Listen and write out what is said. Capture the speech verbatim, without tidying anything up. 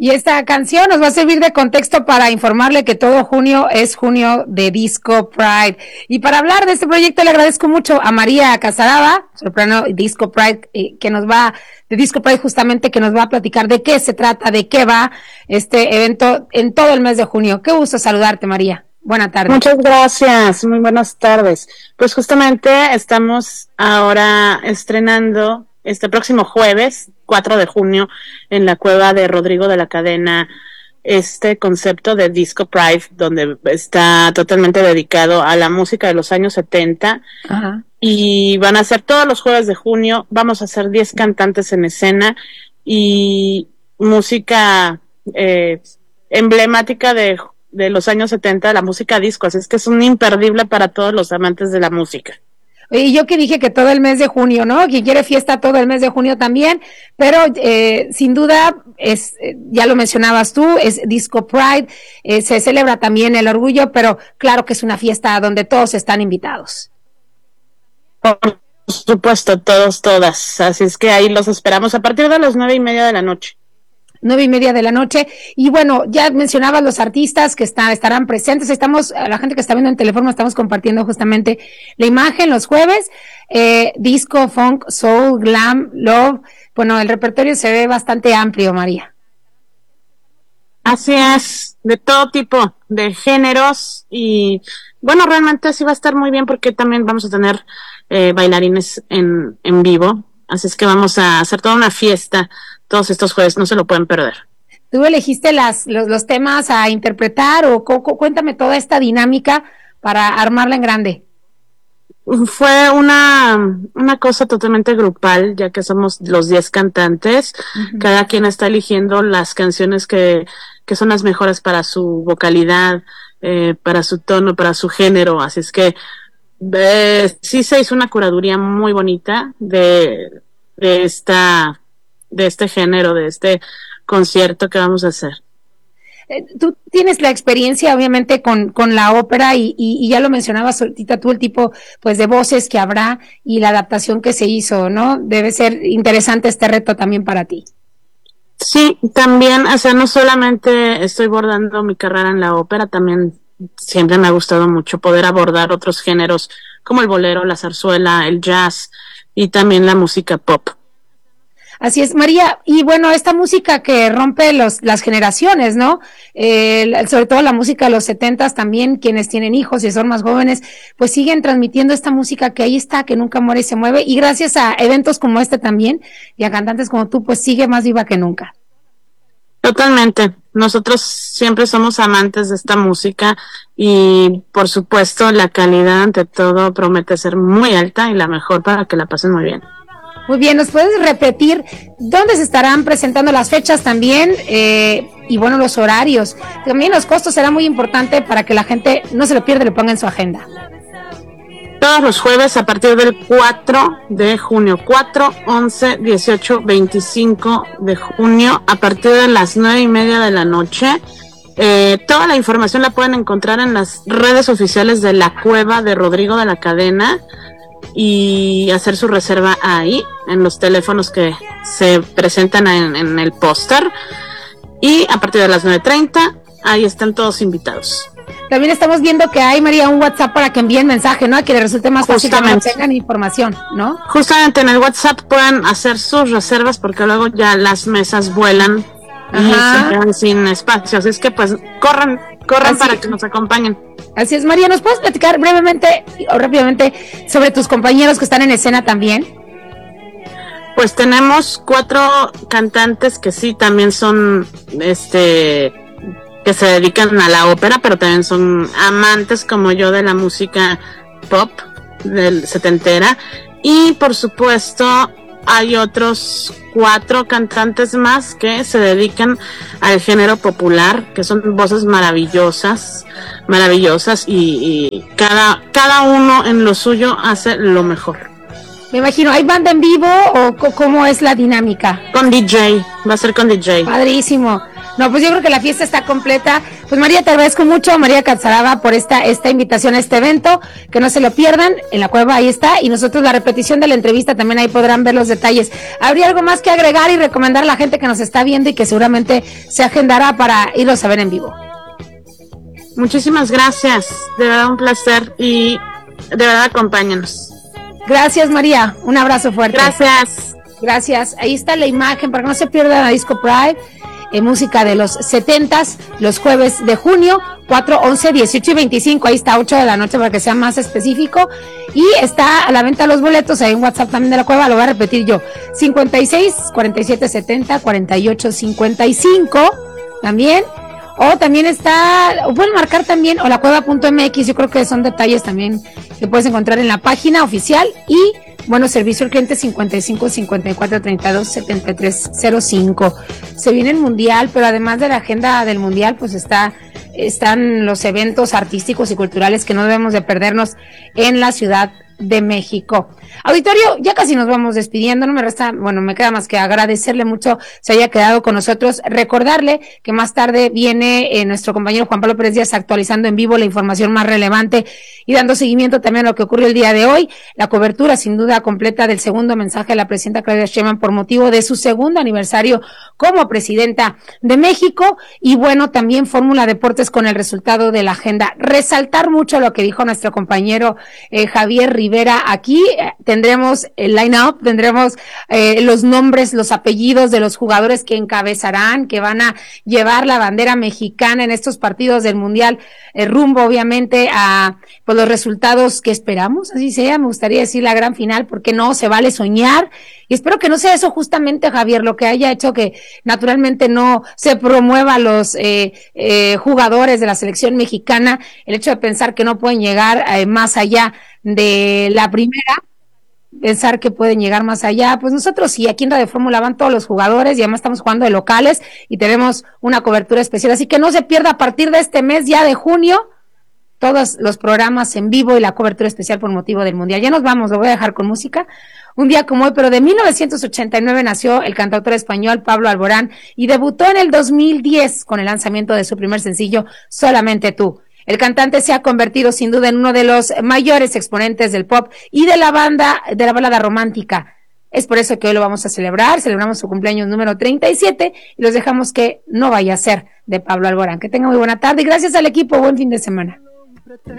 Y esta canción nos va a servir de contexto para informarle que todo junio es junio de Disco Pride. Y para hablar de este proyecto le agradezco mucho a María Casaraba, soprano Disco Pride, eh, que nos va, de Disco Pride justamente, que nos va a platicar de qué se trata, de qué va este evento en todo el mes de junio. Qué gusto saludarte, María. Buenas tardes. Muchas gracias, muy buenas tardes. Pues justamente estamos ahora estrenando este próximo jueves, cuatro de junio, en la cueva de Rodrigo de la Cadena, este concepto de Disco Pride, donde está totalmente dedicado a la música de los años setenta. Ajá. Y van a ser todos los jueves de junio, vamos a hacer diez cantantes en escena y música eh, emblemática de, de los años setenta, la música disco, así es que es un imperdible para todos los amantes de la música. Y yo que dije que todo el mes de junio, ¿no? Quien quiere fiesta todo el mes de junio también, pero eh, sin duda, es ya lo mencionabas tú, es Disco Pride, eh, se celebra también el orgullo, pero claro que es una fiesta donde todos están invitados. Por supuesto, todos, todas, así es que ahí los esperamos a partir de las nueve y media de la noche. nueve y media de la noche, y bueno, ya mencionabas los artistas que está, estarán presentes, estamos, a la gente que está viendo en teléfono, estamos compartiendo justamente la imagen los jueves, eh, disco, funk, soul, glam, love, bueno, el repertorio se ve bastante amplio, María. Así es, de todo tipo de géneros, y bueno, realmente sí va a estar muy bien porque también vamos a tener eh, bailarines en, en vivo, así es que vamos a hacer toda una fiesta todos estos jueves, no se lo pueden perder. ¿Tú elegiste las, los, los temas a interpretar o cu- cuéntame toda esta dinámica para armarla en grande? Fue una, una cosa totalmente grupal, ya que somos los diez cantantes, uh-huh. Cada quien está eligiendo las canciones que, que son las mejores para su vocalidad, eh, para su tono, para su género, así es que eh, sí se hizo una curaduría muy bonita de, de esta de este género, de este concierto que vamos a hacer. Eh, tú tienes la experiencia obviamente con, con la ópera y, y, y ya lo mencionabas ahorita tú, el tipo pues de voces que habrá y la adaptación que se hizo, ¿no? Debe ser interesante este reto también para ti. Sí, también, o sea, no solamente estoy bordando mi carrera en la ópera, también siempre me ha gustado mucho poder abordar otros géneros como el bolero, la zarzuela, el jazz y también la música pop. Así es, María, y bueno, esta música que rompe los, las generaciones, ¿no? Eh, sobre todo la música de los setentas también, quienes tienen hijos y son más jóvenes, pues siguen transmitiendo esta música que ahí está, que nunca muere y se mueve, y gracias a eventos como este también, y a cantantes como tú, pues sigue más viva que nunca. Totalmente, nosotros siempre somos amantes de esta música, y por supuesto la calidad ante todo promete ser muy alta y la mejor para que la pasen muy bien. Muy bien, ¿nos puedes repetir dónde se estarán presentando las fechas también? Eh, y bueno, los horarios. También los costos serán muy importantes para que la gente no se lo pierda y lo ponga en su agenda. Todos los jueves a partir del cuatro de junio, cuatro, once, dieciocho, veinticinco de junio, a partir de las nueve y media de la noche. Eh, toda la información la pueden encontrar en las redes oficiales de la Cueva de Rodrigo de la Cadena, y hacer su reserva ahí, en los teléfonos que se presentan en, en el póster, y a partir de las nueve treinta, ahí están todos invitados. También estamos viendo que hay, María, un WhatsApp para que envíen mensaje, ¿no? Que les resulte más fácil que no tengan información, ¿no? Justamente en el WhatsApp pueden hacer sus reservas porque luego ya las mesas vuelan. Ajá. Y se quedan sin espacio, así es que pues corran, corran así, para que nos acompañen. Así es, María, ¿nos puedes platicar brevemente o rápidamente sobre tus compañeros que están en escena también? Pues tenemos cuatro cantantes que sí también son, este, que se dedican a la ópera, pero también son amantes como yo de la música pop del setentera, y por supuesto hay otros cuatro cantantes más que se dedican al género popular, que son voces maravillosas, maravillosas, y, y cada, cada uno en lo suyo hace lo mejor. Me imagino, ¿hay banda en vivo o c- cómo es la dinámica? Con D J, va a ser con D J. Padrísimo. No, pues yo creo que la fiesta está completa. Pues María, te agradezco mucho, María Catzaraba, por esta, esta invitación a este evento, que no se lo pierdan, en la cueva ahí está, y nosotros la repetición de la entrevista también ahí podrán ver los detalles. ¿Habría algo más que agregar y recomendar a la gente que nos está viendo y que seguramente se agendará para irlos a ver en vivo? Muchísimas gracias, de verdad un placer y de verdad acompáñanos. Gracias, María, un abrazo fuerte. Gracias. Gracias, ahí está la imagen para que no se pierdan a Disco Pride. Eh, música de los setentas, los jueves de junio, cuatro, once, dieciocho y veinticinco, ahí está, ocho de la noche para que sea más específico, y está a la venta los boletos, hay un WhatsApp también de la cueva, lo voy a repetir yo, cincuenta y seis, cuarenta y siete, setenta, cuarenta y ocho, cincuenta y cinco, también, o también está, o pueden marcar también, o la cueva punto eme equis, yo creo que son detalles también que puedes encontrar en la página oficial, y bueno, servicio al cliente cincuenta y cinco, cincuenta y cuatro, treinta y dos, setenta y tres, cero cinco. Se viene el mundial, pero además de la agenda del mundial, pues está, están los eventos artísticos y culturales que no debemos de perdernos en la Ciudad de México. Auditorio, ya casi nos vamos despidiendo, no me resta, bueno, me queda más que agradecerle mucho se haya quedado con nosotros, recordarle que más tarde viene eh, nuestro compañero Juan Pablo Pérez Díaz actualizando en vivo la información más relevante y dando seguimiento también a lo que ocurrió el día de hoy, la cobertura sin duda completa del segundo mensaje de la presidenta Claudia Sheinbaum por motivo de su segundo aniversario como presidenta de México, y bueno, también Fórmula Deportes con el resultado de la agenda. Resaltar mucho lo que dijo nuestro compañero eh, Javier Rivera. Aquí eh, tendremos el line-up, tendremos eh, los nombres, los apellidos de los jugadores que encabezarán, que van a llevar la bandera mexicana en estos partidos del Mundial, eh, rumbo obviamente a pues, los resultados que esperamos, así sea, me gustaría decir la gran final, porque no, se vale soñar, y espero que no sea eso justamente, Javier, lo que haya hecho que naturalmente no se promueva a los eh, eh, jugadores de la selección mexicana, el hecho de pensar que no pueden llegar eh, más allá de la primera, pensar que pueden llegar más allá, pues nosotros sí, aquí en Radio Fórmula van todos los jugadores y además estamos jugando de locales y tenemos una cobertura especial, así que no se pierda a partir de este mes ya de junio todos los programas en vivo y la cobertura especial por motivo del Mundial. Ya nos vamos, lo voy a dejar con música. Un día como hoy, pero de mil novecientos ochenta y nueve nació el cantautor español Pablo Alborán y debutó en el dos mil diez con el lanzamiento de su primer sencillo, Solamente Tú. El cantante se ha convertido sin duda en uno de los mayores exponentes del pop y de la banda, de la balada romántica. Es por eso que hoy lo vamos a celebrar, celebramos su cumpleaños número treinta y siete y los dejamos que no vaya a ser de Pablo Alborán. Que tenga muy buena tarde y gracias al equipo, buen fin de semana.